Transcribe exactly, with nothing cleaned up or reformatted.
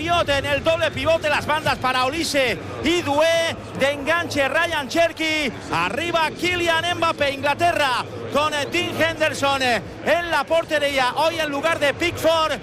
Rabiot en el doble pivote, las bandas para Olise y Doué, de enganche Ryan Cherki, arriba Kylian Mbappé, Inglaterra con Dean Henderson en la portería, hoy en lugar de Pickford.